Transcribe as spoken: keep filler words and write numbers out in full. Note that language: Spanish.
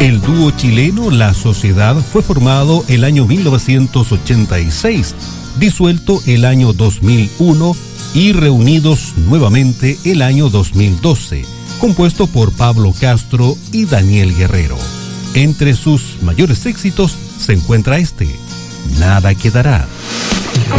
El dúo chileno La Sociedad fue formado el año mil novecientos ochenta y seis, disuelto el año dos mil uno y reunidos nuevamente el año dos mil doce, compuesto por Pablo Castro y Daniel Guerrero. Entre sus mayores éxitos se encuentra este, Nada Quedará.